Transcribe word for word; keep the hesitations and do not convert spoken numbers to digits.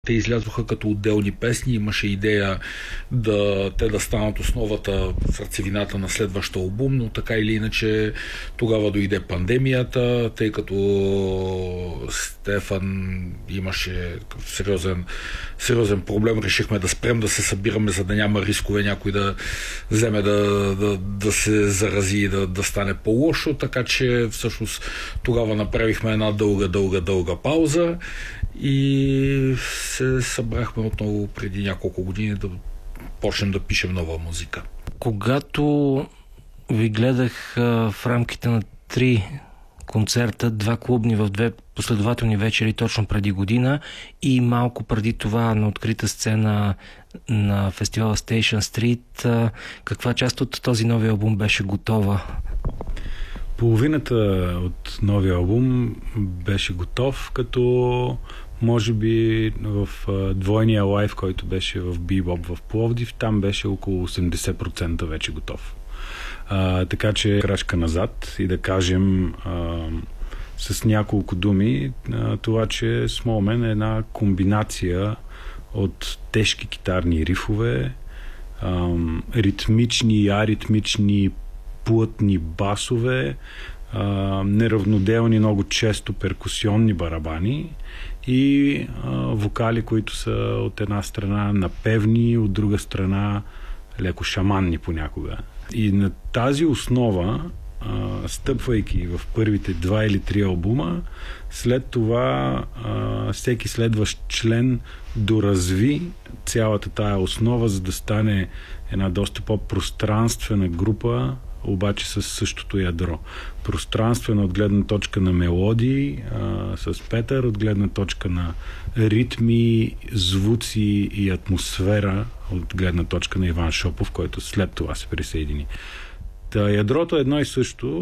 Те излязоха като отделни песни, имаше идея да те да станат основата, сърцевината на следващия албум, но така или иначе тогава дойде пандемията, тъй като Стефан имаше сериозен, сериозен проблем, решихме да спрем да се събираме, за да няма рискове някой да вземе да, да, да се зарази и да, да стане по-лошо, така че всъщност тогава направихме една дълга, дълга, дълга пауза и се събрахме отново преди няколко години да почнем да пишем нова музика. Когато ви гледах а, в рамките на три концерта, два клубни в две последователни вечери точно преди година и малко преди това на открита сцена на фестивала Station Street, а, каква част от този нови албум беше готова? Половината от новия албум беше готов, като може би в а, двойния лайв, който беше в Бибоп в Пловдив, там беше около осемдесет процента вече готов. А, така че крачка назад и да кажем а, с няколко думи а, това, че Small Man е една комбинация от тежки китарни рифове, а, ритмични и аритмични плътни басове, а, неравноделни, много често перкусионни барабани и а, вокали, които са от една страна напевни, от друга страна леко шаманни понякога. И на тази основа, а, стъпвайки в първите два или три албума, след това а, всеки следващ член доразви цялата тая основа, за да стане една доста по-пространствена група, обаче с същото ядро. Пространствена от гледна точка на мелодии, а, с Петър, от гледна точка на ритми, звуци и атмосфера, от гледна точка на Иван Шопов, който след това се присъедини. Та, ядрото е едно и също.